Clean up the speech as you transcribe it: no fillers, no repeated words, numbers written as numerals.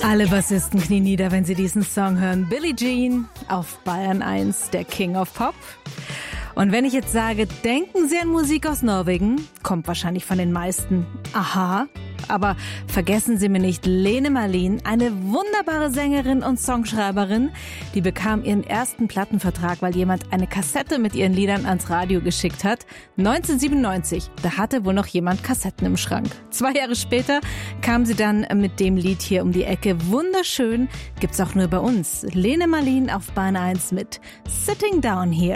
Alle Bassisten knien nieder, wenn sie diesen Song hören. Billie Jean auf Bayern 1, der King of Pop. Und wenn ich jetzt sage, denken Sie an Musik aus Norwegen, kommt wahrscheinlich von den meisten aha. Aber vergessen Sie mir nicht Lene Marlin, eine wunderbare Sängerin und Songschreiberin, die bekam ihren ersten Plattenvertrag, weil jemand eine Kassette mit ihren Liedern ans Radio geschickt hat. 1997, da hatte wohl noch jemand Kassetten im Schrank. 2 Jahre später kam sie dann mit dem Lied hier um die Ecke. Wunderschön, gibt's auch nur bei uns. Lene Marlin auf Bahn 1 mit Sitting Down Here.